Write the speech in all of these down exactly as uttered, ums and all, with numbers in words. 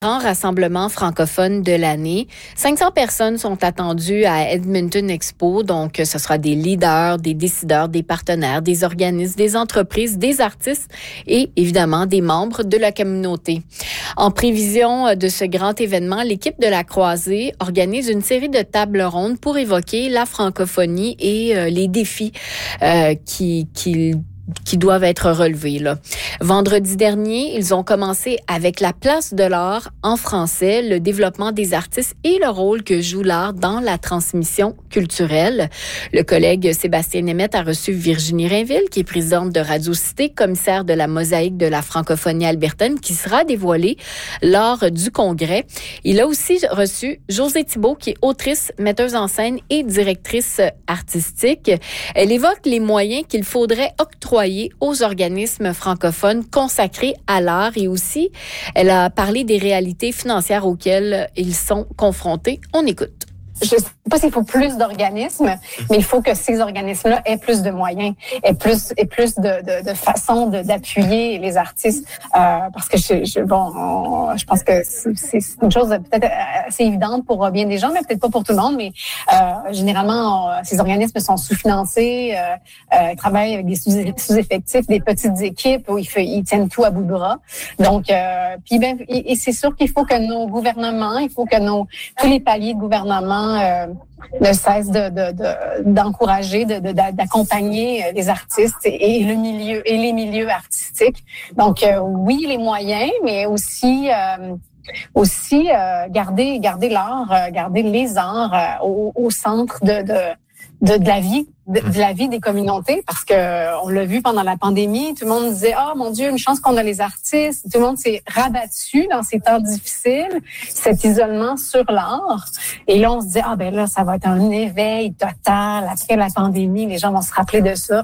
Grand rassemblement francophone de l'année. cinq cents personnes sont attendues à Edmonton Expo. Donc, ce sera des leaders, des décideurs, des partenaires, des organismes, des entreprises, des artistes et évidemment des membres de la communauté. En prévision de ce grand événement, l'équipe de la Croisée organise une série de tables rondes pour évoquer la francophonie et euh, les défis euh, qui, qui qui doivent être relevés, là. Vendredi dernier, ils ont commencé avec la place de l'art en français, le développement des artistes et le rôle que joue l'art dans la transmission culturelle. Le collègue Sébastien Nemeth a reçu Virginie Rainville, qui est présidente de Radio Cité, commissaire de la mosaïque de la francophonie albertaine, qui sera dévoilée lors du congrès. Il a aussi reçu Josée Thibault, qui est autrice, metteuse en scène et directrice artistique. Elle évoque les moyens qu'il faudrait octroyer aux organismes francophones consacrés à l'art et aussi, elle a parlé des réalités financières auxquelles ils sont confrontés. On écoute. Je ne sais pas s'il faut plus d'organismes, mais il faut que ces organismes-là aient plus de moyens, aient plus, aient plus de, de, de façons de, d'appuyer les artistes. Euh, parce que je, je, bon, on, je pense que c'est, c'est une chose peut-être assez évidente pour bien des gens, mais peut-être pas pour tout le monde. Mais euh, généralement, on, ces organismes sont sous-financés, euh, euh, travaillent avec des sous- sous-effectifs, des petites équipes où ils, fait, ils tiennent tout à bout de bras. Donc, euh, puis ben, et, et c'est sûr qu'il faut que nos gouvernements, il faut que nos tous les paliers de gouvernement Euh, ne cesse de, de, de, d'encourager, de, de, d'accompagner les artistes et, et le milieu et les milieux artistiques. Donc euh, oui, les moyens, mais aussi euh, aussi euh, garder garder l'art, euh, garder les arts euh, au, au centre de, de de, de la vie de, de la vie des communautés, parce que on l'a vu pendant la pandémie, tout le monde disait ah oh, mon Dieu, une chance qu'on a les artistes, tout le monde s'est rabattu dans ces temps difficiles, cet isolement sur l'art, et là on se dit ah ben là ça va être un éveil total après la pandémie, les gens vont se rappeler de ça.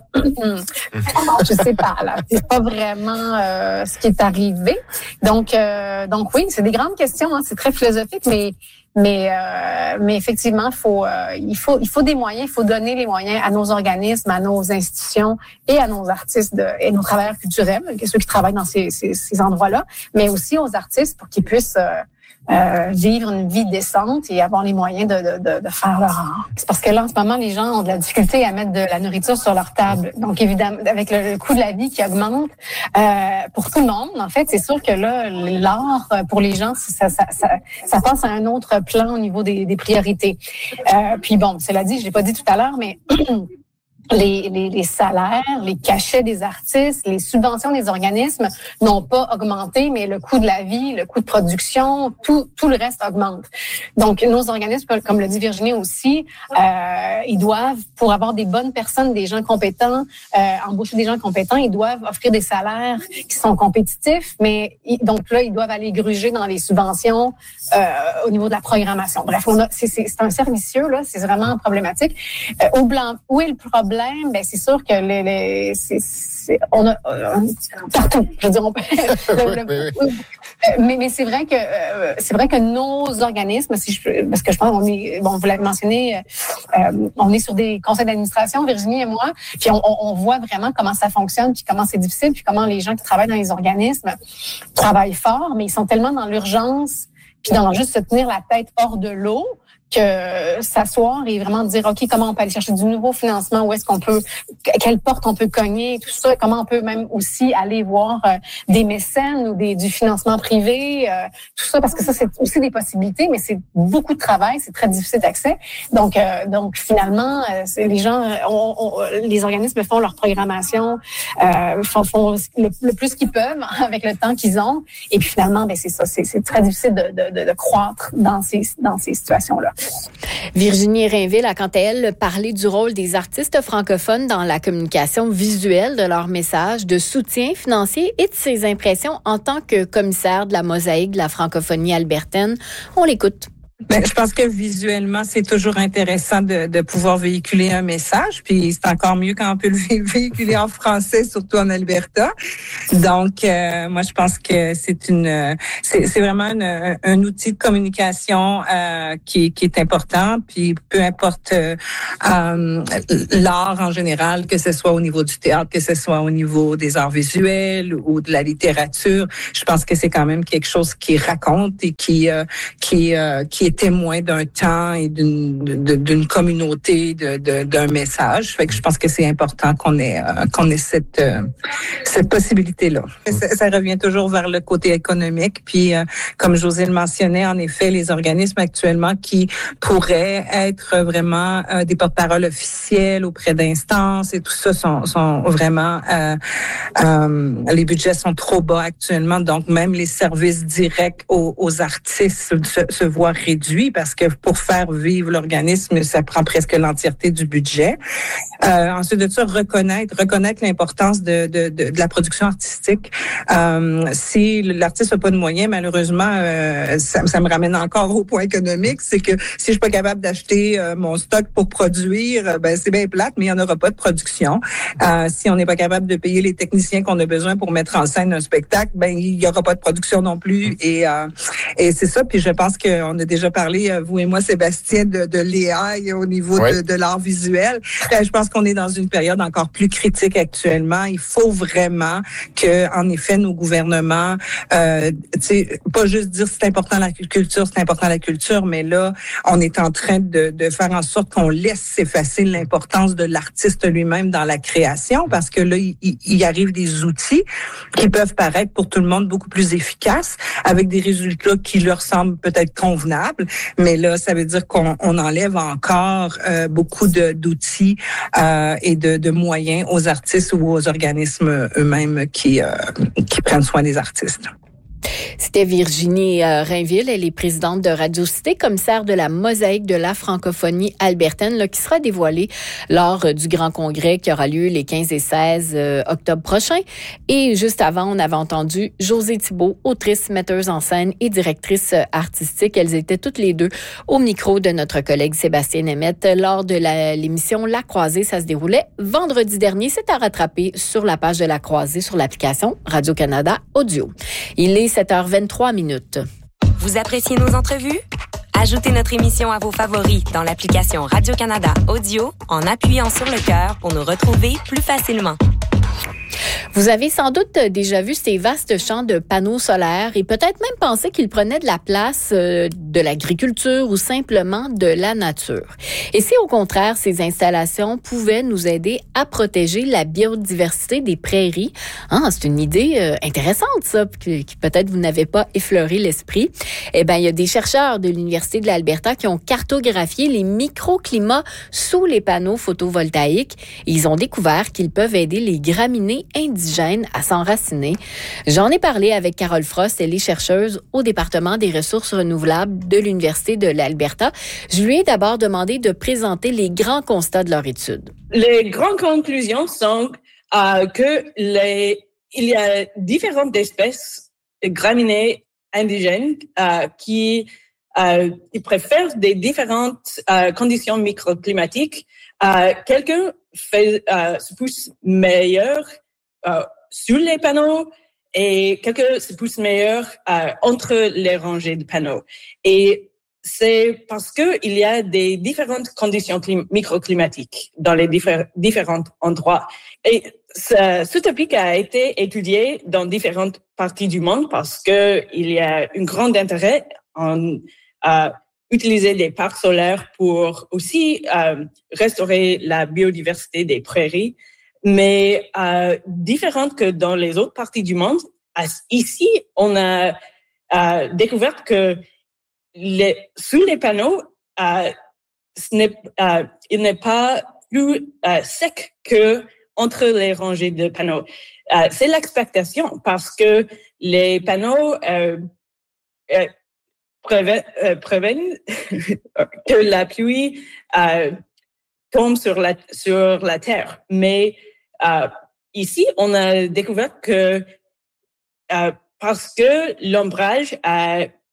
Je sais pas là, c'est pas vraiment euh, ce qui est arrivé. Donc euh, donc oui, c'est des grandes questions, hein, c'est très philosophique, mais Mais euh, mais effectivement, faut euh, il faut il faut des moyens, il faut donner les moyens à nos organismes, à nos institutions et à nos artistes de, et nos travailleurs culturels, ceux qui travaillent dans ces ces, ces endroits-là, mais aussi aux artistes pour qu'ils puissent euh, euh, vivre une vie décente et avoir les moyens de, de, de, de faire leur art. C'est parce que là, en ce moment, les gens ont de la difficulté à mettre de la nourriture sur leur table. Donc, évidemment, avec le, le coût de la vie qui augmente euh, pour tout le monde, en fait, c'est sûr que là, l'art, pour les gens, ça, ça, ça, ça passe à un autre plan au niveau des, des priorités. Euh, puis bon, cela dit, je l'ai pas dit tout à l'heure, mais Les, les, les salaires, les cachets des artistes, les subventions des organismes n'ont pas augmenté, mais le coût de la vie, le coût de production, tout, tout le reste augmente. Donc, nos organismes, comme le dit Virginie aussi, euh, ils doivent, pour avoir des bonnes personnes, des gens compétents, euh, embaucher des gens compétents, ils doivent offrir des salaires qui sont compétitifs, mais donc là, ils doivent aller gruger dans les subventions euh, au niveau de la programmation. Bref, on a, c'est, c'est, c'est un servicieux, là, c'est vraiment problématique. Euh, au blanc, où est le problème? Ben c'est sûr que les, les c'est, c'est, on a euh, partout. Je veux dire, on peut, le, le, oui, oui. mais mais c'est vrai que euh, c'est vrai que nos organismes, si je, parce que je pense qu'on est, bon, vous l'avez mentionné, euh, on est sur des conseils d'administration, Virginie et moi, puis on, on, on voit vraiment comment ça fonctionne, puis comment c'est difficile, puis comment les gens qui travaillent dans les organismes travaillent fort, mais ils sont tellement dans l'urgence, puis dans juste se tenir la tête hors de l'eau, que s'asseoir et vraiment dire ok, comment on peut aller chercher du nouveau financement, où est-ce qu'on peut, quelle porte on peut cogner, tout ça, comment on peut même aussi aller voir euh, des mécènes ou des du financement privé, euh, tout ça, parce que ça c'est aussi des possibilités, mais c'est beaucoup de travail, c'est très difficile d'accès. Donc euh, donc finalement, euh, c'est, les gens, on, on, les organismes font leur programmation, euh, font, font le, le plus qu'ils peuvent avec le temps qu'ils ont, et puis finalement, ben c'est ça, c'est, c'est très difficile de, de, de, de croître dans ces dans ces situations-là. Virginie Rainville a quant à elle parlé du rôle des artistes francophones dans la communication visuelle de leurs messages, de soutien financier et de ses impressions en tant que commissaire de la mosaïque de la francophonie albertaine. On l'écoute. Ben, je pense que visuellement, c'est toujours intéressant de, de pouvoir véhiculer un message. Puis c'est encore mieux quand on peut le véhiculer en français, surtout en Alberta. Donc, euh, moi, je pense que c'est une, c'est, c'est vraiment une, un outil de communication euh, qui, qui est important. Puis peu importe euh, euh, l'art en général, que ce soit au niveau du théâtre, que ce soit au niveau des arts visuels ou de la littérature, je pense que c'est quand même quelque chose qui raconte et qui, euh, qui, euh, qui est témoin d'un temps et d'une, d'une communauté, de, de, d'un message. Fait que je pense que c'est important qu'on ait, euh, qu'on ait cette, euh, cette possibilité-là. Ça, ça revient toujours vers le côté économique. Puis, euh, comme Josée le mentionnait, en effet, les organismes actuellement qui pourraient être vraiment euh, des porte-parole officiels auprès d'instances et tout ça sont, sont vraiment, euh, euh, les budgets sont trop bas actuellement. Donc, même les services directs aux, aux artistes se, se voient réduits parce que pour faire vivre l'organisme, ça prend presque l'entièreté du budget. Euh, ensuite de ça, reconnaître, reconnaître l'importance de, de, de, de la production artistique. Euh, si l'artiste n'a pas de moyens, malheureusement, euh, ça, ça me ramène encore au point économique, c'est que si je suis pas capable d'acheter euh, mon stock pour produire, ben c'est bien plate, mais il n'y en aura pas de production. Euh, si on n'est pas capable de payer les techniciens qu'on a besoin pour mettre en scène un spectacle, ben il n'y aura pas de production non plus. Et, euh, et c'est ça. Puis je pense qu'on a déjà parlé, vous et moi, Sébastien, de, de l'A I au niveau oui. de, de l'art visuel. Je pense qu'on est dans une période encore plus critique actuellement. Il faut vraiment que, en effet, nos gouvernements, euh, tu sais, pas juste dire c'est important la culture, c'est important la culture, mais là, on est en train de, de faire en sorte qu'on laisse s'effacer l'importance de l'artiste lui-même dans la création, parce que là, il, il arrive des outils qui peuvent paraître pour tout le monde beaucoup plus efficaces, avec des résultats qui leur semblent peut-être convenables, mais là, ça veut dire qu'on on enlève encore euh, beaucoup de, d'outils euh, et de, de moyens aux artistes ou aux organismes eux-mêmes qui, euh, qui prennent soin des artistes. C'était Virginie Rainville, elle est présidente de Radio Cité, commissaire de la mosaïque de la francophonie albertaine, là, qui sera dévoilée lors du grand congrès qui aura lieu les quinze et seize octobre prochains. Et juste avant, on avait entendu Josée Thibault, autrice, metteuse en scène et directrice artistique. Elles étaient toutes les deux au micro de notre collègue Sébastien Nemeth lors de la, l'émission La Croisée. Ça se déroulait vendredi dernier. C'est à rattraper sur la page de La Croisée sur l'application Radio-Canada Audio. Il est sept heures vingt-trois minutes. Vous appréciez nos entrevues? Ajoutez notre émission à vos favoris dans l'application Radio-Canada Audio en appuyant sur le cœur pour nous retrouver plus facilement. Vous avez sans doute déjà vu ces vastes champs de panneaux solaires et peut-être même pensé qu'ils prenaient de la place de l'agriculture ou simplement de la nature. Et si au contraire, ces installations pouvaient nous aider à protéger la biodiversité des prairies? Ah, c'est une idée intéressante, ça, qui peut-être vous n'avez pas effleuré l'esprit. Eh bien, il y a des chercheurs de l'Université de l'Alberta qui ont cartographié les microclimats sous les panneaux photovoltaïques. Et ils ont découvert qu'ils peuvent aider les graminées indigènes à s'enraciner. J'en ai parlé avec Carole Frost, elle est chercheuse au département des ressources renouvelables de l'Université de l'Alberta. Je lui ai d'abord demandé de présenter les grands constats de leur étude. Les grandes conclusions sont euh, que les, il y a différentes espèces de graminées indigènes euh, qui, euh, qui préfèrent des différentes euh, conditions microclimatiques. Euh, quelqu'un fait, euh, se pousse meilleur Euh, sur les panneaux et quelques se poussent meilleur euh, entre les rangées de panneaux. Et c'est parce que il y a des différentes conditions clim- microclimatiques dans les diffé- différents endroits. Et ce, ce topic a été étudié dans différentes parties du monde parce que il y a un grand intérêt en euh, utiliser des parcs solaires pour aussi euh, restaurer la biodiversité des prairies. Mais euh, différente que dans les autres parties du monde, ici, on a euh, découvert que les, sous les panneaux, euh, ce n'est, euh, il n'est pas plus euh, sec que entre les rangées de panneaux. Euh, c'est l'expectation parce que les panneaux euh, euh, préviennent, euh, préviennent que la pluie euh, tombe sur la, sur la terre. Mais euh, ici, on a découvert que euh, parce que l'ombrage a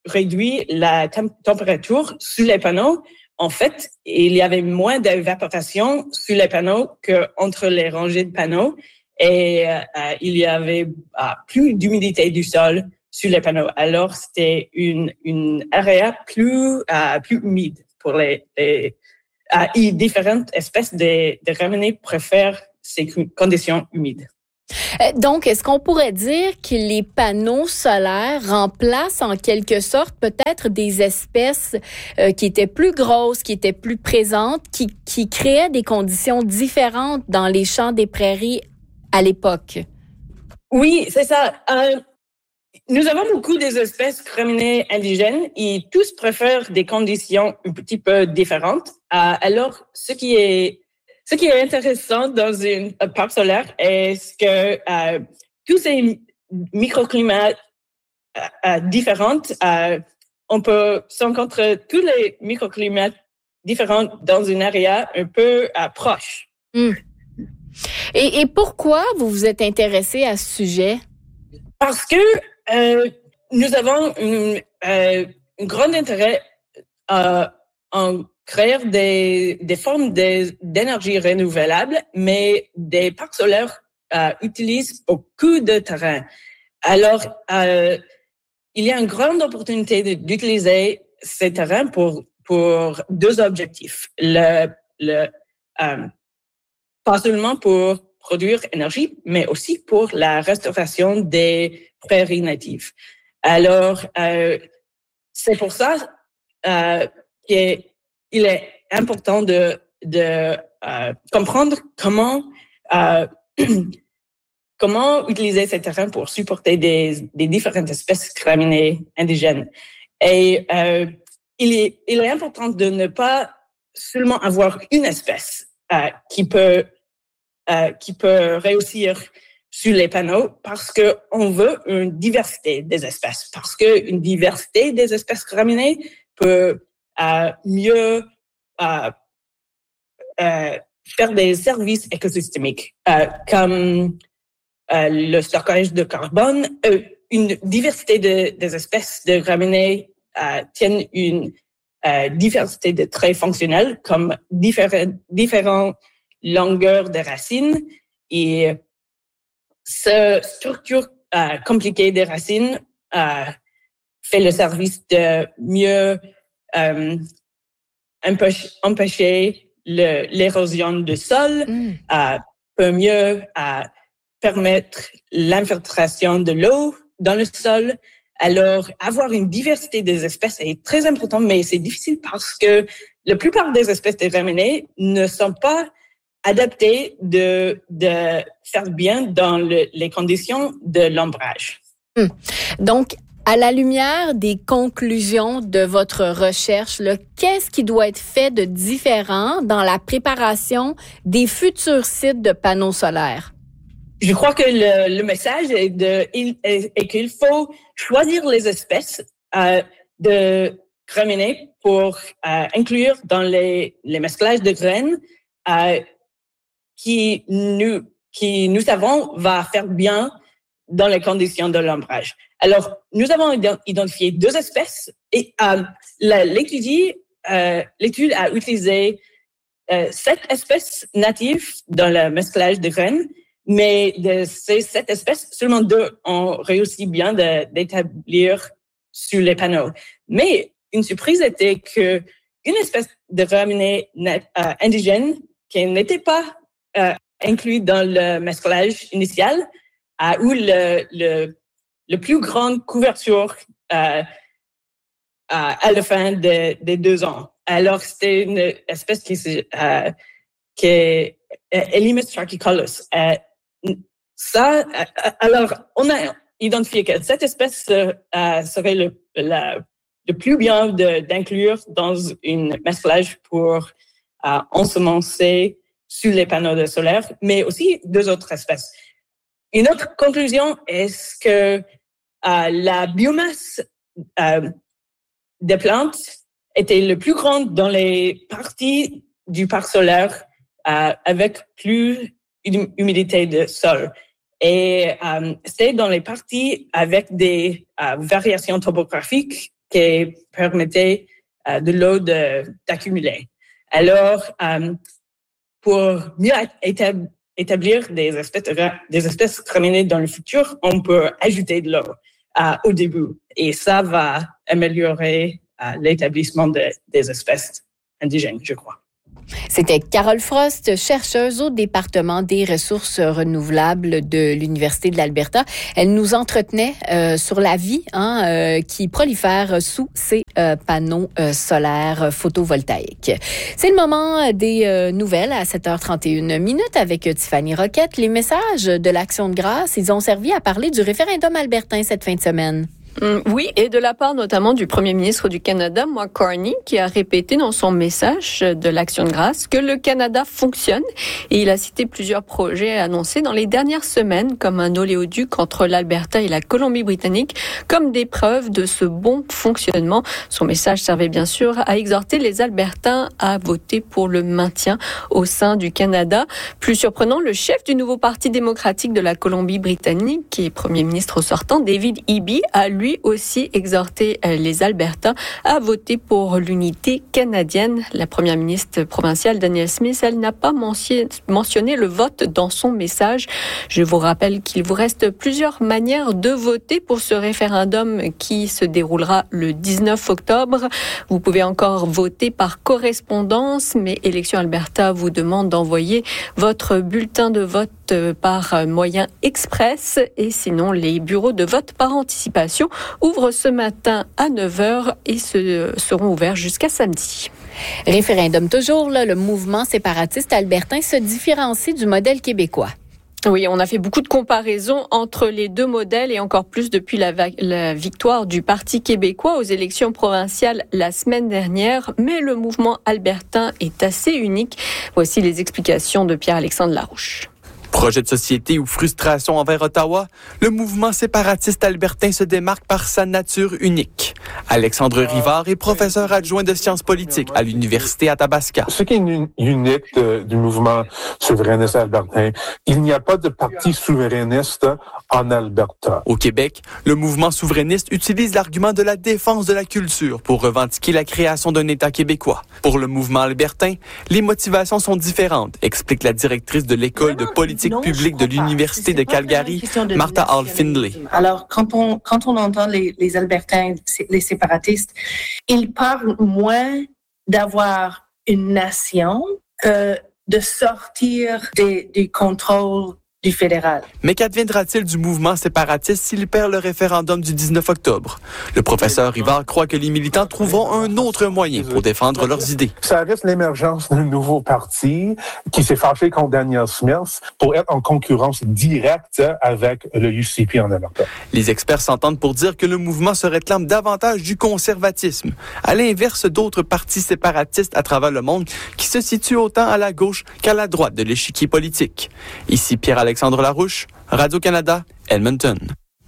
réduit la tem- température sur les panneaux, en fait, il y avait moins d'évaporation sur les panneaux qu'entre les rangées de panneaux et euh, il y avait euh, plus d'humidité du sol sur les panneaux. Alors, c'était une, une area plus, euh, plus humide pour les, les euh, et différentes espèces de, de graminées préfèrent ces conditions humides. Donc, est-ce qu'on pourrait dire que les panneaux solaires remplacent en quelque sorte peut-être des espèces euh, qui étaient plus grosses, qui étaient plus présentes, qui, qui créaient des conditions différentes dans les champs des prairies à l'époque? Oui, c'est ça. Euh, nous avons beaucoup des espèces graminées indigènes et tous préfèrent des conditions un petit peu différentes. Euh, alors, ce qui est Ce qui est intéressant dans une un parc solaire est que euh, tous ces microclimats euh, euh, différents, euh, on peut rencontrer tous les microclimats différents dans une area un peu euh, proche. Mm. Et, et pourquoi vous vous êtes intéressé à ce sujet? Parce que euh, nous avons un euh, un grand intérêt euh, en créer des, des formes de, d'énergie renouvelable, mais des parcs solaires euh, utilisent beaucoup de terrain. Alors, euh, il y a une grande opportunité de, d'utiliser ces terrains pour, pour deux objectifs. Le, le, euh, pas seulement pour produire énergie, mais aussi pour la restauration des prairies natives. Alors, euh, c'est pour ça euh, que il est important de, de euh, comprendre comment euh, comment utiliser ces terrains pour supporter des, des différentes espèces graminées indigènes. Et euh, il est il est important de ne pas seulement avoir une espèce euh, qui peut euh, qui peut réussir sur les panneaux parce que on veut une diversité des espèces, parce que une diversité des espèces graminées peut euh, mieux euh, euh, faire des services écosystémiques euh, comme euh, le stockage de carbone. Euh, une diversité de, des espèces de graminées euh, tiennent une euh, diversité de traits fonctionnels comme différents, différentes longueurs de racines et cette structure euh, compliquée des racines euh, fait le service de mieux euh, empêcher le, l'érosion du sol, mm. euh, peut mieux euh, permettre l'infiltration de l'eau dans le sol. Alors, avoir une diversité des espèces est très important, mais c'est difficile parce que la plupart des espèces de graminées ne sont pas adaptées de, de faire bien dans le, les conditions de l'ombrage. Mm. Donc, à la lumière des conclusions de votre recherche, là, qu'est-ce qui doit être fait de différent dans la préparation des futurs sites de panneaux solaires? Je crois que le, le message est, de, est, est qu'il faut choisir les espèces euh, de graminées pour euh, inclure dans les, les mesclages de graines euh, qui nous, qui nous savons va faire bien dans les conditions de l'ombrage. Alors, nous avons identifié deux espèces et euh, l'étude, euh, l'étude a utilisé euh, sept espèces natives dans le mesclage de graines, mais de ces sept espèces, seulement deux ont réussi bien de, d'établir sur les panneaux. Mais une surprise était que une espèce de graminée euh, indigène qui n'était pas euh, inclue dans le mesclage initial a eu le, le, le plus grande couverture euh, à, à la fin des de deux ans. Alors, c'était une espèce qui, euh, qui est Elymus trachycolus. Euh, ça, euh, alors, on a identifié que cette espèce euh, serait le, la, le plus bien de, d'inclure dans un mesclage pour euh, ensemencer sur les panneaux de solaire, mais aussi deux autres espèces. Une autre conclusion est que euh, la biomasse euh, des plantes était le plus grande dans les parties du parc solaire euh, avec plus d'humidité de sol. Et euh, c'est dans les parties avec des euh, variations topographiques qui permettait euh, de l'eau de, d'accumuler. Alors, euh, pour mieux étab- établir des espèces, des espèces graminées dans le futur, on peut ajouter de l'eau euh, au début. Et ça va améliorer euh, l'établissement de, des espèces indigènes, je crois. C'était Carole Frost, chercheuse au département des ressources renouvelables de l'Université de l'Alberta. Elle nous entretenait euh, sur la vie hein, euh, qui prolifère sous ces euh, panneaux euh, solaires photovoltaïques. C'est le moment des euh, nouvelles à sept heures trente et une minutes avec Tiffany Roquette. Les messages de l'Action de grâce, ils ont servi à parler du référendum albertain cette fin de semaine. Oui, et de la part notamment du premier ministre du Canada, Mark Carney, qui a répété dans son message de l'Action de grâce que le Canada fonctionne. Et il a cité plusieurs projets annoncés dans les dernières semaines, comme un oléoduc entre l'Alberta et la Colombie-Britannique, comme des preuves de ce bon fonctionnement. Son message servait bien sûr à exhorter les Albertains à voter pour le maintien au sein du Canada. Plus surprenant, le chef du nouveau Parti démocratique de la Colombie-Britannique, qui est premier ministre sortant, David Eby, a lui lui aussi exhorté les Albertains à voter pour l'unité canadienne. La première ministre provinciale Danielle Smith, elle n'a pas mentionné le vote dans son message. Je vous rappelle qu'il vous reste plusieurs manières de voter pour ce référendum qui se déroulera le dix-neuf octobre. Vous pouvez encore voter par correspondance, mais Élections Alberta vous demande d'envoyer votre bulletin de vote par moyen express et sinon les bureaux de vote par anticipation ouvrent ce matin à neuf heures et se, seront ouverts jusqu'à samedi. Référendum toujours, là, le mouvement séparatiste albertain se différencie du modèle québécois. Oui, on a fait beaucoup de comparaisons entre les deux modèles et encore plus depuis la, la victoire du Parti québécois aux élections provinciales la semaine dernière. Mais le mouvement albertain est assez unique. Voici les explications de Pierre-Alexandre Larouche. Projet de société ou frustration envers Ottawa, le mouvement séparatiste albertain se démarque par sa nature unique. Alexandre Rivard est professeur adjoint de sciences politiques à l'Université Athabasca. Ce qui est unique de, du mouvement souverainiste albertain, il n'y a pas de parti souverainiste en Alberta. Au Québec, le mouvement souverainiste utilise l'argument de la défense de la culture pour revendiquer la création d'un État québécois. Pour le mouvement albertain, les motivations sont différentes, explique la directrice de l'école de politique Non, publique de l'Université de Calgary, de Martha Hall Findlay. Alors, quand on, quand on entend les, les Albertains, les séparatistes, ils parlent moins d'avoir une nation, euh, de sortir des, du contrôle du fédéral. Mais qu'adviendra-t-il du mouvement séparatiste s'il perd le référendum du dix-neuf octobre? Le professeur Rivard croit que les militants trouveront un autre moyen pour défendre leurs idées. Ça reste l'émergence d'un nouveau parti qui s'est fâché contre Danielle Smith pour être en concurrence directe avec le U C P en Alberta. Les experts s'entendent pour dire que le mouvement se réclame davantage du conservatisme, à l'inverse d'autres partis séparatistes à travers le monde qui se situent autant à la gauche qu'à la droite de l'échiquier politique. Ici Pierre-Alexandre Alexandre Larouche, Radio-Canada, Edmonton.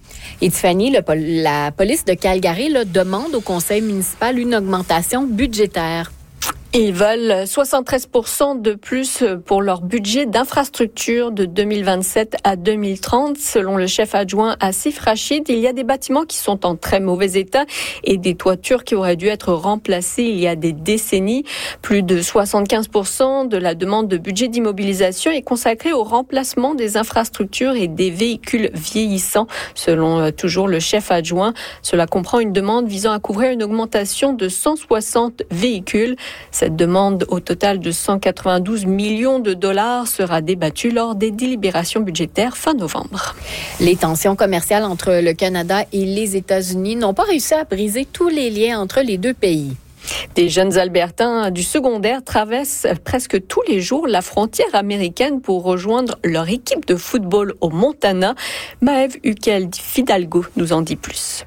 Et Tiffany, le, la police de Calgary là, demande au conseil municipal une augmentation budgétaire. Ils veulent soixante-treize pour cent de plus pour leur budget d'infrastructure de deux mille vingt-sept à deux mille trente. Selon le chef adjoint Asif Rachid, il y a des bâtiments qui sont en très mauvais état et des toitures qui auraient dû être remplacées il y a des décennies. Plus de soixante-quinze pour cent de la demande de budget d'immobilisation est consacrée au remplacement des infrastructures et des véhicules vieillissants. Selon toujours le chef adjoint, cela comprend une demande visant à couvrir une augmentation de cent soixante véhicules. Cette demande au total de cent quatre-vingt-douze millions de dollars sera débattue lors des délibérations budgétaires fin novembre. Les tensions commerciales entre le Canada et les États-Unis n'ont pas réussi à briser tous les liens entre les deux pays. Des jeunes Albertains du secondaire traversent presque tous les jours la frontière américaine pour rejoindre leur équipe de football au Montana. Maëv Ukel Fidalgo nous en dit plus.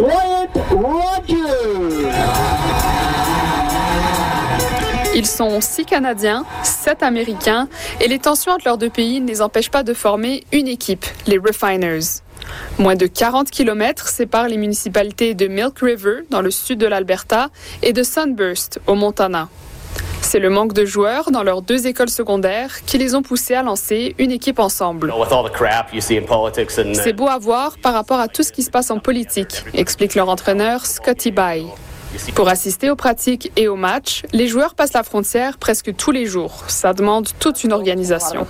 Ils sont six Canadiens, sept Américains, et les tensions entre leurs deux pays ne les empêchent pas de former une équipe, les Refiners. Moins de quarante kilomètres séparent les municipalités de Milk River, dans le sud de l'Alberta, et de Sunburst, au Montana. C'est le manque de joueurs dans leurs deux écoles secondaires qui les ont poussés à lancer une équipe ensemble. C'est beau à voir par rapport à tout ce qui se passe en politique, explique leur entraîneur Scotty Bay. Pour assister aux pratiques et aux matchs, les joueurs passent la frontière presque tous les jours. Ça demande toute une organisation.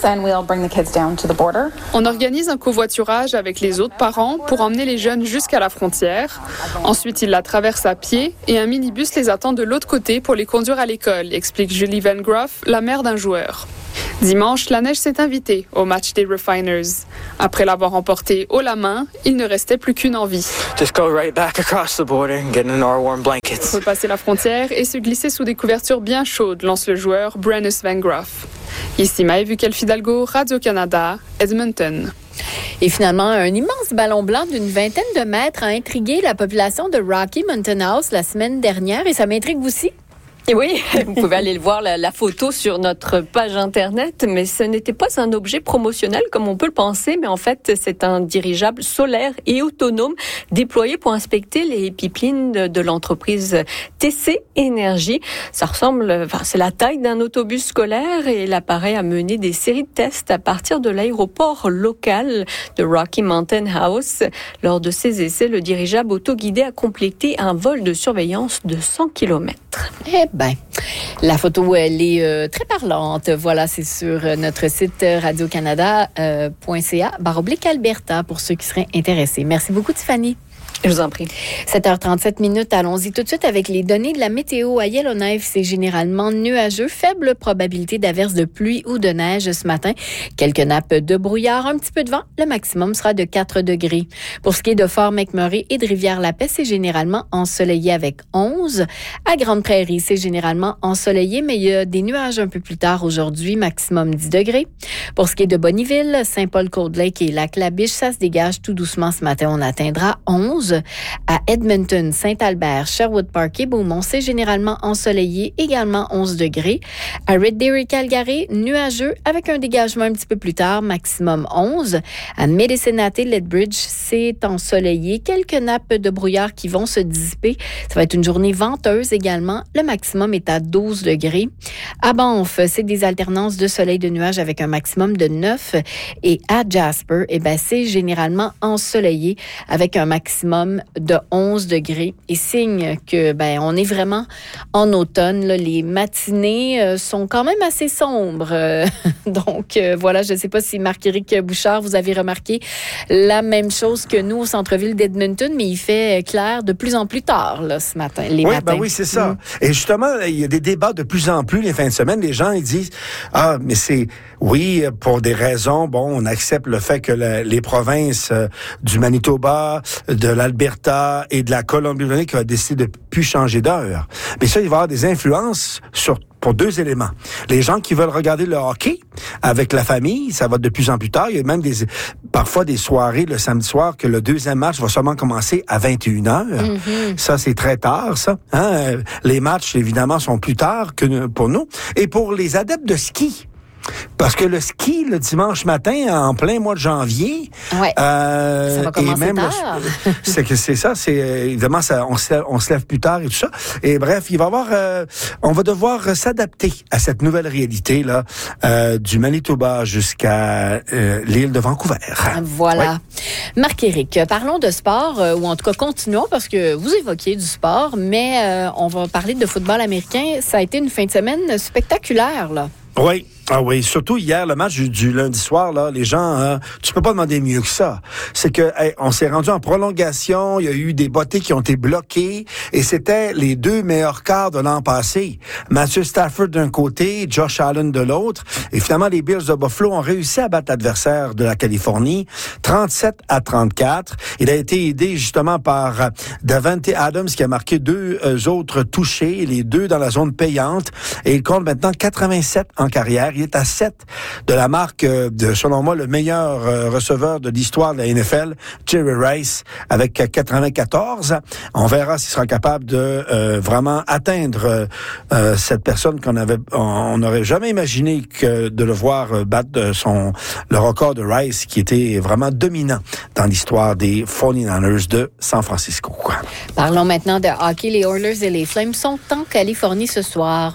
On organise un covoiturage avec les autres parents pour emmener les jeunes jusqu'à la frontière. Ensuite, ils la traversent à pied et un minibus les attend de l'autre côté pour les conduire à l'école, explique Julie Van Groff, la mère d'un joueur. Dimanche, la neige s'est invitée au match des Refiners. Après l'avoir remporté haut la main, il ne restait plus qu'une envie. Just go right back across the border and get in our warm blankets. Repasser la frontière et se glisser sous des couvertures bien chaudes, lance le joueur Brennus Van Groff. Ici Maëve Fidalgo, Radio-Canada, Edmonton. Et finalement, un immense ballon blanc d'une vingtaine de mètres a intrigué la population de Rocky Mountain House la semaine dernière et ça m'intrigue aussi. Et oui, vous pouvez aller le voir, la, la photo sur notre page Internet, mais ce n'était pas un objet promotionnel comme on peut le penser, mais en fait, c'est un dirigeable solaire et autonome déployé pour inspecter les pipelines de, de l'entreprise T C Énergie. Ça ressemble, enfin, c'est la taille d'un autobus scolaire et l'appareil a mené des séries de tests à partir de l'aéroport local de Rocky Mountain House. Lors de ces essais, le dirigeable autoguidé a complété un vol de surveillance de cent kilomètres. Eh ben, la photo, elle est euh, très parlante. Voilà, c'est sur notre site radio-canada point c a barre oblique Alberta pour ceux qui seraient intéressés. Merci beaucoup, Tiffany. Je vous en prie. sept heures trente-sept minutes, allons-y tout de suite avec les données de la météo. À Yellowknife, c'est généralement nuageux. Faible probabilité d'averse de pluie ou de neige ce matin. Quelques nappes de brouillard, un petit peu de vent. Le maximum sera de quatre degrés. Pour ce qui est de Fort McMurray et de Rivière-la-Paix, c'est généralement ensoleillé avec onze. À Grande-Prairie, c'est généralement ensoleillé, mais il y a des nuages un peu plus tard aujourd'hui, maximum dix degrés. Pour ce qui est de Bonnyville, Saint-Paul-Cold Lake et Lac-La-Biche, ça se dégage tout doucement ce matin. On atteindra onze. À Edmonton, Saint-Albert, Sherwood Park et Beaumont, c'est généralement ensoleillé, également onze degrés. À Red Deer et Calgary, nuageux avec un dégagement un petit peu plus tard, maximum onze. À Medicine Hat et Lethbridge, c'est ensoleillé, quelques nappes de brouillard qui vont se dissiper. Ça va être une journée venteuse également. Le maximum est à douze degrés. À Banff, c'est des alternances de soleil et de nuages avec un maximum de neuf. Et à Jasper, eh ben, c'est généralement ensoleillé avec un maximum de onze degrés et signe que ben on est vraiment en automne. Là, les matinées euh, sont quand même assez sombres. Euh, donc euh, voilà, je ne sais pas si Marc-Éric Bouchard, vous avez remarqué la même chose que nous au centre-ville d'Edmonton, mais il fait clair de plus en plus tard là, ce matin, les oui, matins. Ben oui, c'est ça. Mmh. Et justement, il y a des débats de plus en plus les fins de semaine. Les gens ils disent ah mais c'est oui pour des raisons. Bon, on accepte le fait que la, les provinces euh, du Manitoba, de l'Alberta et de la Colombie-Britannique ont décidé de plus changer d'heure. Mais ça, il va y avoir des influences sur pour deux éléments. Les gens qui veulent regarder le hockey avec la famille, ça va de plus en plus tard. Il y a même des parfois des soirées le samedi soir que le deuxième match va seulement commencer à vingt et une heures. Mm-hmm. Ça, c'est très tard, ça. Hein? Les matchs, évidemment, sont plus tard que pour nous. Et pour les adeptes de ski, parce que le ski, le dimanche matin, en plein mois de janvier, ouais. euh, ça va commencer et même tard. Le, c'est que c'est ça, c'est évidemment ça, on se lève, on se lève plus tard et tout ça. Et bref, il va y avoir, euh, on va devoir s'adapter à cette nouvelle réalité là, euh, du Manitoba jusqu'à euh, l'île de Vancouver. Voilà. Ouais. Marc-Éric, parlons de sport euh, ou en tout cas continuons parce que vous évoquiez du sport, mais euh, on va parler de football américain. Ça a été une fin de semaine spectaculaire là. Oui. Ah oui, surtout hier, le match du, du lundi soir, là, les gens, hein, tu peux pas demander mieux que ça. C'est que, hey, on s'est rendu en prolongation, il y a eu des bottées qui ont été bloquées, et c'était les deux meilleurs quarts de l'an passé. Matthew Stafford d'un côté, Josh Allen de l'autre, et finalement, les Bills de Buffalo ont réussi à battre l'adversaire de la Californie, trente-sept à trente-quatre. Il a été aidé justement par Davante Adams, qui a marqué deux euh, autres touchés, les deux dans la zone payante, et il compte maintenant quatre-vingt-sept en carrière. Il est à sept de la marque de, selon moi, le meilleur euh, receveur de l'histoire de la N F L, Jerry Rice, avec quatre-vingt-quatorze. On verra s'il sera capable de euh, vraiment atteindre euh, cette personne qu'on avait, on n'aurait jamais imaginé que de le voir battre son le record de Rice, qui était vraiment dominant dans l'histoire des forty-niners de San Francisco. Parlons maintenant de hockey. Les Oilers et les Flames sont en Californie ce soir.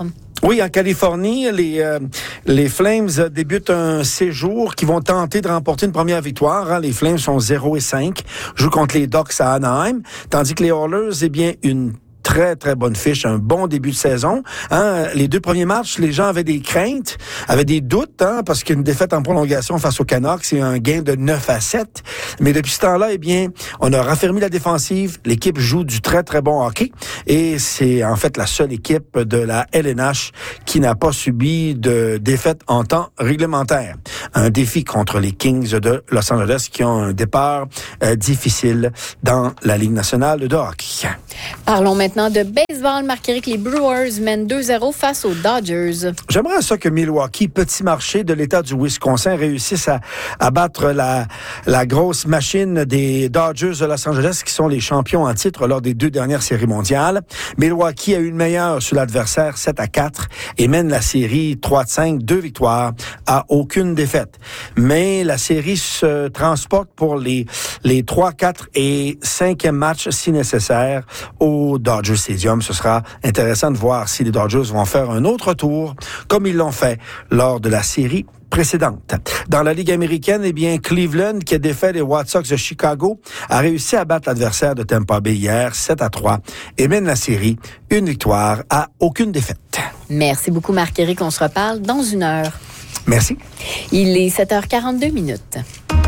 Oui, en Californie, les euh, les Flames débutent un séjour qui vont tenter de remporter une première victoire. Hein. Les Flames sont zéro et cinq, jouent contre les Ducks à Anaheim, tandis que les Oilers, eh bien, une très, très bonne fiche, un bon début de saison. Hein, les deux premiers matchs, les gens avaient des craintes, avaient des doutes, hein, parce qu'une défaite en prolongation face aux Canucks, c'est un gain de neuf à sept. Mais depuis ce temps-là, eh bien, on a raffermi la défensive. L'équipe joue du très, très bon hockey. Et c'est en fait la seule équipe de la L N H qui n'a pas subi de défaite en temps réglementaire. Un défi contre les Kings de Los Angeles qui ont un départ euh, difficile dans la Ligue nationale de hockey. Parlons maintenant de baseball. Marc-Éric, les Brewers mènent deux zéro face aux Dodgers. J'aimerais ça que Milwaukee, petit marché de l'État du Wisconsin, réussisse à, à battre la, la grosse machine des Dodgers de Los Angeles, qui sont les champions en titre lors des deux dernières séries mondiales. Milwaukee a eu le meilleur sur l'adversaire sept à quatre et mène la série trois à cinq, deux victoires à aucune défaite. Mais la série se transporte pour les, les trois, quatre et cinquième matchs si nécessaire au Dodger Stadium. Ce sera intéressant de voir si les Dodgers vont faire un autre tour comme ils l'ont fait lors de la série précédente. Dans la Ligue américaine, eh bien, Cleveland, qui a défait les White Sox de Chicago, a réussi à battre l'adversaire de Tampa Bay hier, sept à trois, et mène la série, une victoire à aucune défaite. Merci beaucoup, Marc-Éric. On se reparle dans une heure. Merci. Il est sept heures quarante-deux minutes.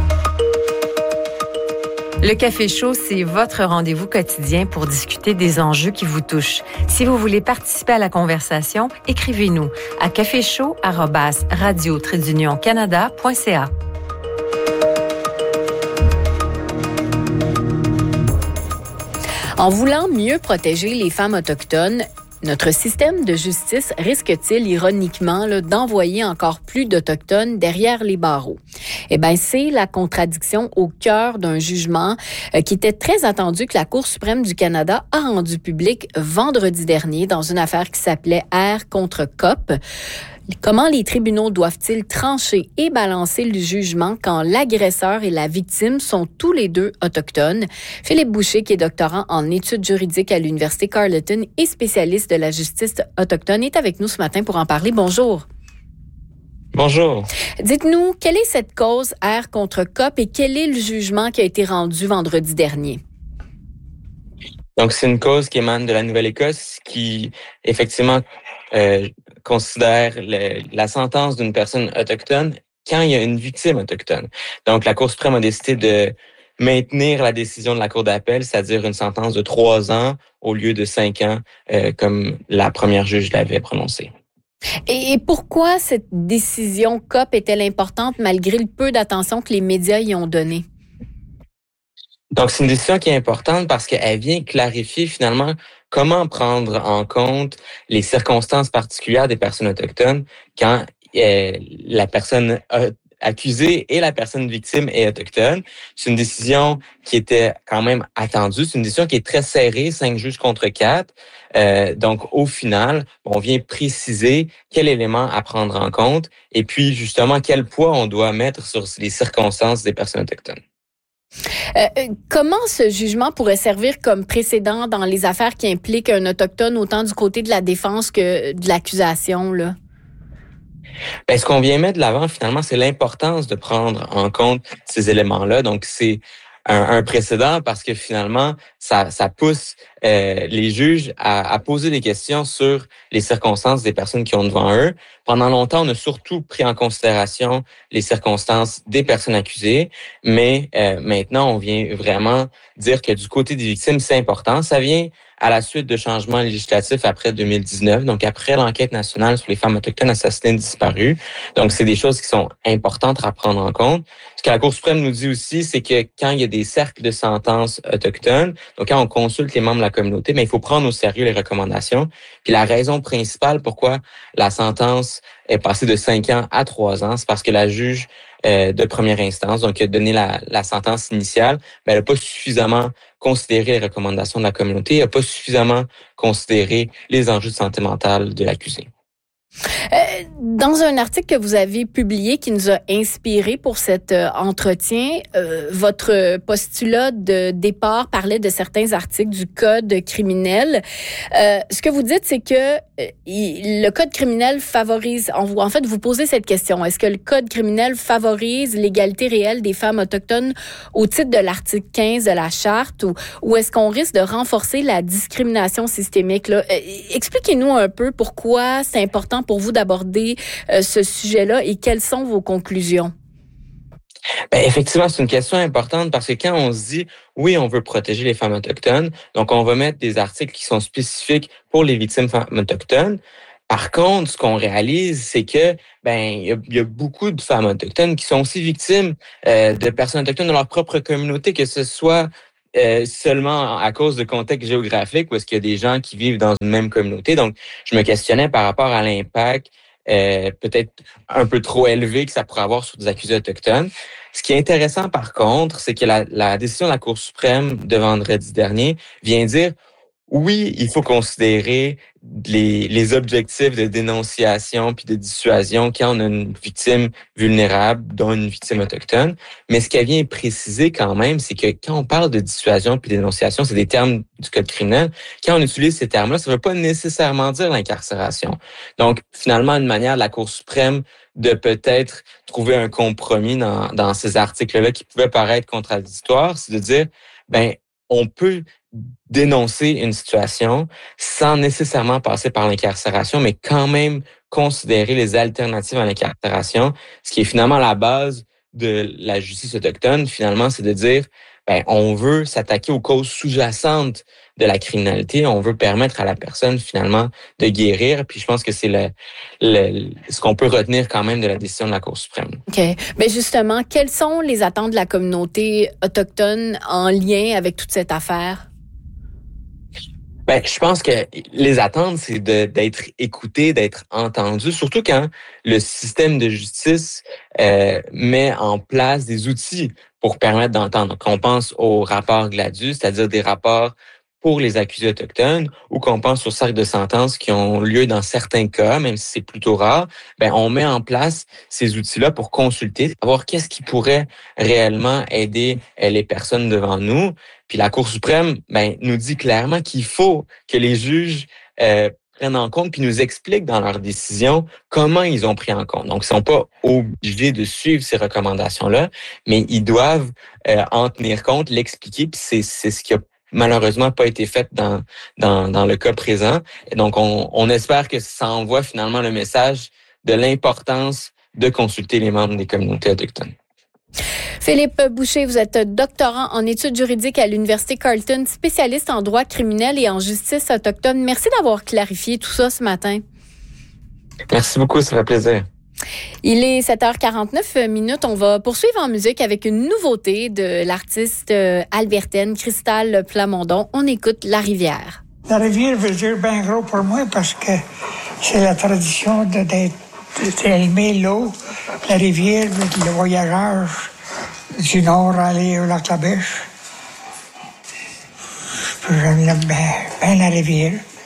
Le Café Chaud, c'est votre rendez-vous quotidien pour discuter des enjeux qui vous touchent. Si vous voulez participer à la conversation, écrivez-nous à caféchaud arobase radio trait d'union canada point c a. En voulant mieux protéger les femmes autochtones, notre système de justice risque-t-il ironiquement là, d'envoyer encore plus d'Autochtones derrière les barreaux? Eh bien, c'est la contradiction au cœur d'un jugement euh, qui était très attendu que la Cour suprême du Canada a rendu public vendredi dernier dans une affaire qui s'appelait R contre C O P. Comment les tribunaux doivent-ils trancher et balancer le jugement quand l'agresseur et la victime sont tous les deux autochtones? Philippe Boucher, qui est doctorant en études juridiques à l'Université Carleton et spécialiste de la justice autochtone, est avec nous ce matin pour en parler. Bonjour. Bonjour. Dites-nous, quelle est cette cause R contre C O P et quel est le jugement qui a été rendu vendredi dernier? Donc, c'est une cause qui émane de la Nouvelle-Écosse qui, effectivement, euh, considère le, la sentence d'une personne autochtone quand il y a une victime autochtone. Donc, la Cour suprême a décidé de maintenir la décision de la Cour d'appel, c'est-à-dire une sentence de trois ans au lieu de cinq ans, euh, comme la première juge l'avait prononcé. Et pourquoi cette décision C O P est-elle importante malgré le peu d'attention que les médias y ont donné? Donc, c'est une décision qui est importante parce qu'elle vient clarifier finalement comment prendre en compte les circonstances particulières des personnes autochtones quand euh, la personne euh, accusée et la personne victime est autochtone. C'est une décision qui était quand même attendue. C'est une décision qui est très serrée, cinq juges contre quatre. Euh, donc, au final, on vient préciser quel élément à prendre en compte et puis justement quel poids on doit mettre sur les circonstances des personnes autochtones. Euh, comment ce jugement pourrait servir comme précédent dans les affaires qui impliquent un autochtone autant du côté de la défense que de l'accusation, là? Ben, ce qu'on vient mettre de l'avant, finalement, c'est l'importance de prendre en compte ces éléments-là. Donc, c'est un, un précédent parce que finalement, ça, ça pousse euh, les juges à, à poser des questions sur les circonstances des personnes qui ont devant eux. Pendant longtemps, on a surtout pris en considération les circonstances des personnes accusées, mais euh, maintenant, on vient vraiment dire que du côté des victimes, c'est important. Ça vient à la suite de changements législatifs après deux mille dix-neuf, donc après l'enquête nationale sur les femmes autochtones assassinées et disparues. Donc, c'est des choses qui sont importantes à prendre en compte. Ce que la Cour suprême nous dit aussi, c'est que quand il y a des cercles de sentences autochtones, donc quand on consulte les membres de la communauté, mais il faut prendre au sérieux les recommandations. Puis la raison principale pourquoi la sentence est passée de cinq ans à trois ans, c'est parce que la juge euh, de première instance, donc qui a donné la, la sentence initiale, ben, elle n'a pas suffisamment considéré les recommandations de la communauté, elle n'a pas suffisamment considéré les enjeux de santé mentale de l'accusé. Euh, dans un article que vous avez publié qui nous a inspiré pour cet euh, entretien, euh, votre postulat de départ parlait de certains articles du Code criminel. Euh, ce que vous dites, c'est que euh, il, le Code criminel favorise, en, en fait, vous posez cette question, est-ce que le Code criminel favorise l'égalité réelle des femmes autochtones au titre de l'article quinze de la Charte ou, ou est-ce qu'on risque de renforcer la discrimination systémique? Là? Euh, expliquez-nous un peu pourquoi c'est important pour vous d'aborder euh, ce sujet-là et quelles sont vos conclusions? Ben, effectivement, c'est une question importante parce que quand on se dit, oui, on veut protéger les femmes autochtones, donc on va mettre des articles qui sont spécifiques pour les victimes femmes autochtones. Par contre, ce qu'on réalise, c'est que ben il y a, y a beaucoup de femmes autochtones qui sont aussi victimes euh, de personnes autochtones dans leur propre communauté, que ce soit Euh, seulement à cause de contexte géographique, où est-ce qu'il y a des gens qui vivent dans une même communauté. Donc, je me questionnais par rapport à l'impact euh, peut-être un peu trop élevé que ça pourrait avoir sur des accusés autochtones. Ce qui est intéressant, par contre, c'est que la, la décision de la Cour suprême de vendredi dernier vient dire oui, il faut considérer les, les objectifs de dénonciation puis de dissuasion quand on a une victime vulnérable, dont une victime autochtone. Mais ce qu'elle vient préciser quand même, c'est que quand on parle de dissuasion puis de dénonciation, c'est des termes du Code criminel. Quand on utilise ces termes-là, ça ne veut pas nécessairement dire l'incarcération. Donc, finalement, une manière de la Cour suprême de peut-être trouver un compromis dans, dans ces articles-là qui pouvaient paraître contradictoires, c'est de dire, ben, on peut dénoncer une situation sans nécessairement passer par l'incarcération, mais quand même considérer les alternatives à l'incarcération, ce qui est finalement la base de la justice autochtone, finalement, c'est de dire, ben, on veut s'attaquer aux causes sous-jacentes de la criminalité, on veut permettre à la personne, finalement, de guérir, puis je pense que c'est le, le, ce qu'on peut retenir quand même de la décision de la Cour suprême. OK. Mais justement, quelles sont les attentes de la communauté autochtone en lien avec toute cette affaire? Ben, je pense que les attentes, c'est de, d'être écouté, d'être entendu, surtout quand le système de justice euh, met en place des outils pour permettre d'entendre. Quand on pense au rapport Gladius, c'est-à-dire des rapports pour les accusés autochtones, ou qu'on pense aux cercles de sentences qui ont lieu dans certains cas, même si c'est plutôt rare, ben on met en place ces outils-là pour consulter, savoir qu'est-ce qui pourrait réellement aider les personnes devant nous. Puis la Cour suprême ben nous dit clairement qu'il faut que les juges euh, prennent en compte puis nous expliquent dans leurs décisions comment ils ont pris en compte. Donc, ils sont pas obligés de suivre ces recommandations-là, mais ils doivent euh, en tenir compte, l'expliquer, puis c'est, c'est ce qui a malheureusement pas été fait dans dans, dans le cas présent. Et donc, on, on espère que ça envoie finalement le message de l'importance de consulter les membres des communautés autochtones. Philippe Boucher, vous êtes doctorant en études juridiques à l'Université Carleton, spécialiste en droit criminel et en justice autochtone. Merci d'avoir clarifié tout ça ce matin. Merci beaucoup, ça fait plaisir. Il est sept heures quarante-neuf minutes. On va poursuivre en musique avec une nouveauté de l'artiste albertaine Cristal Plamondon. On écoute La Rivière. La rivière veut dire bien gros pour moi parce que c'est la tradition de, d'être, d'aimer l'eau. La rivière, le voyageur du nord aller au lac La Bêche. J'aime bien, bien la rivière.